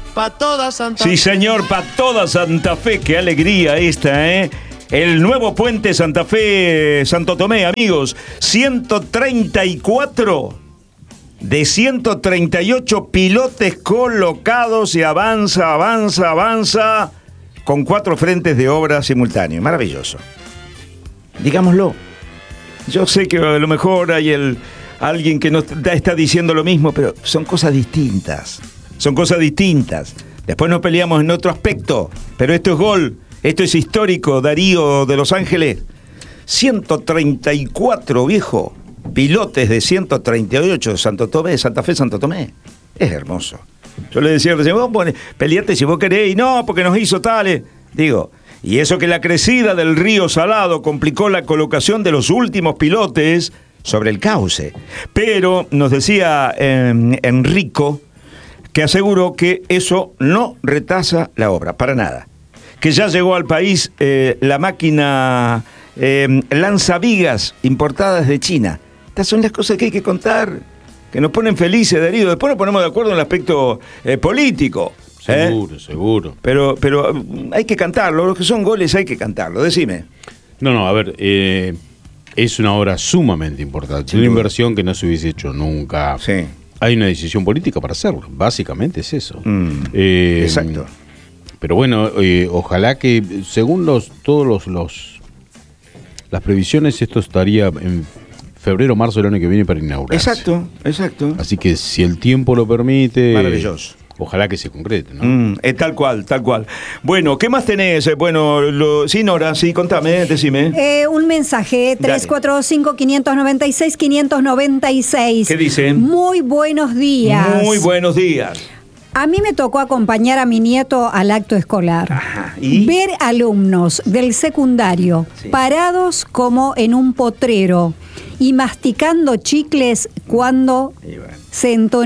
Pa' toda Santa Fe. Sí, señor, para toda Santa Fe. Qué alegría esta, ¿eh? El nuevo puente Santa Fe, Santo Tomé, amigos. 134 de 138 pilotes colocados y avanza, con 4 frentes de obra simultáneos. Maravilloso. Digámoslo. Yo sé que a lo mejor hay alguien que no está diciendo lo mismo, pero son cosas distintas. Son cosas distintas. Después nos peleamos en otro aspecto, pero esto es gol, esto es histórico. Darío de Los Ángeles, 134, viejo, pilotes de 138 de Santa Fe, Santo Tomé. Es hermoso. Yo le decía recién, vos peleate si vos querés, y no, porque nos hizo tales. Digo, y eso que la crecida del río Salado complicó la colocación de los últimos pilotes sobre el cauce. Pero nos decía Enrico, que aseguró que eso no retrasa la obra, para nada. Que ya llegó al país la máquina lanzavigas importadas de China. Estas son las cosas que hay que contar, que nos ponen felices, Darío. Después nos ponemos de acuerdo en el aspecto político. Seguro. Pero hay que cantarlo, los que son goles hay que cantarlo, decime. No, a ver, es una obra sumamente importante, una inversión que no se hubiese hecho nunca. Sí. Hay una decisión política para hacerlo, básicamente es eso. Exacto. Pero bueno, ojalá que según todas las previsiones, esto estaría en febrero, marzo del año que viene para inaugurarse. Exacto. Así que si el tiempo lo permite, maravilloso. Ojalá que se concrete, ¿no? Tal cual. Bueno, ¿qué más tenés? Bueno, sí, Nora, sí, contame, decime. Un mensaje, 345-596-596. ¿Qué dice? Muy buenos días. Muy buenos días. A mí me tocó acompañar a mi nieto al acto escolar. Ajá, ¿y? Ver alumnos del secundario parados como en un potrero y masticando chicles cuando se entonaban